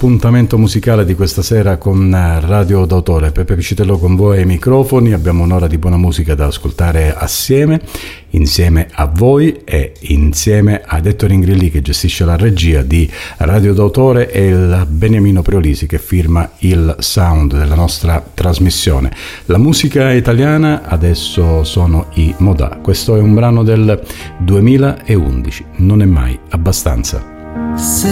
appuntamento musicale di questa sera con Radio D'autore. Peppe Piscitello con voi ai microfoni. Abbiamo un'ora di buona musica da ascoltare insieme a voi e insieme ad Ettore Ingrilli, che gestisce la regia di Radio D'autore, e il Beniamino Preolisi, che firma il sound della nostra trasmissione. La musica italiana adesso sono i Modà. Questo è un brano del 2011, Non è mai abbastanza.